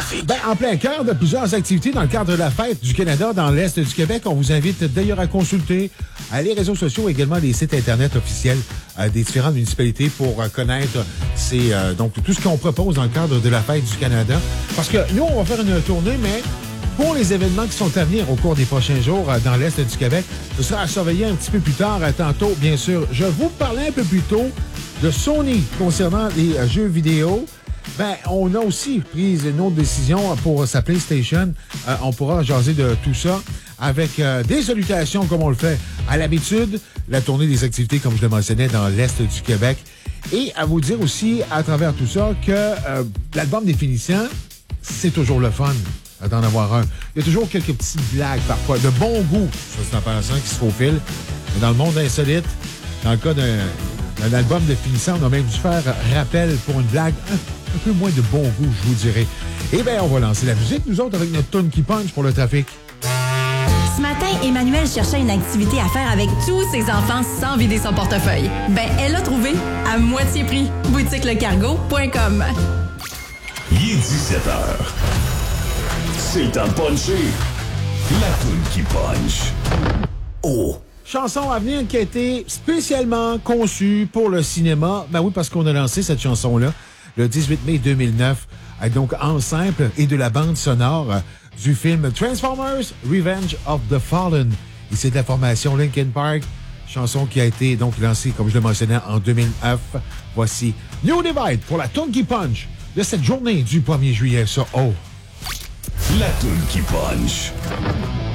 trafic. En plein cœur de plusieurs activités dans le cadre de la fête du Canada dans l'Est du Québec. On vous invite d'ailleurs à consulter les réseaux sociaux, également les sites Internet officiels des différentes municipalités pour connaître donc tout ce qu'on propose dans le cadre de la fête du Canada. Parce que nous, on va faire une tournée, mais pour les événements qui sont à venir au cours des prochains jours dans l'Est du Québec, ce sera à surveiller un petit peu plus tard. Tantôt, bien sûr, je vous parlais un peu plus tôt de Sony concernant les jeux vidéo. On a aussi pris une autre décision pour sa PlayStation. On pourra jaser de tout ça avec des salutations comme on le fait à l'habitude. La tournée des activités, comme je le mentionnais, dans l'Est du Québec. Et à vous dire aussi, à travers tout ça, que l'album définissant, c'est toujours le fun d'en avoir un. Il y a toujours quelques petites blagues, parfois, de bon goût, ça c'est en passant, qui se faufilent. Mais dans le monde insolite, dans le cas d'un album définissant, on a même dû faire rappel pour une blague un peu moins de bon goût, je vous dirais. Eh bien, on va lancer la musique, nous autres, avec notre tune qui punch pour le trafic. Ce matin, Emmanuel cherchait une activité à faire avec tous ses enfants sans vider son portefeuille. Elle l'a trouvé à moitié prix. boutiquelecargo.com. Il est 17h. C'est le temps de puncher. La toune qui punch. Oh! Chanson à venir qui a été spécialement conçue pour le cinéma. Oui, parce qu'on a lancé cette chanson-là le 18 mai 2009. Donc, en simple et de la bande sonore du film Transformers Revenge of the Fallen. Et c'est de la formation Linkin Park. Chanson qui a été donc lancée, comme je le mentionnais, en 2009. Voici New Divide pour la toune qui punch de cette journée du 1er juillet. Ça, oh! La toune qui punch.